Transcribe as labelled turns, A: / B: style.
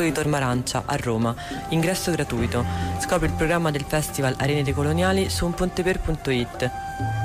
A: di Tormarancia, a Roma. Ingresso gratuito. Scopri il programma del Festival Arene dei Coloniali su unponteper.it.